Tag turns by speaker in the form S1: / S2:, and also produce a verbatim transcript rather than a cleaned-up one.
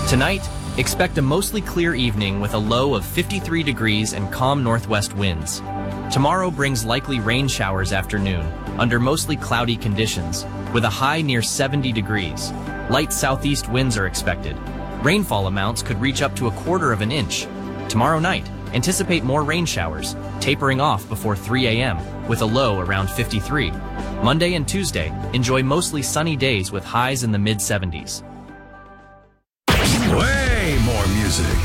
S1: Tonight, expect a mostly clear evening with a low of fifty-three degrees and calm northwest winds. Tomorrow brings likely rain showers afternoon, under mostly cloudy conditions, with a high near seventy degrees. Light southeast winds are expected. Rainfall amounts could reach up to a quarter of an inch. Tomorrow night, anticipate more rain showers, tapering off before three A M with a low around fifty-three. Monday and Tuesday, enjoy mostly sunny days with highs in the mid seventies.
S2: Way more music.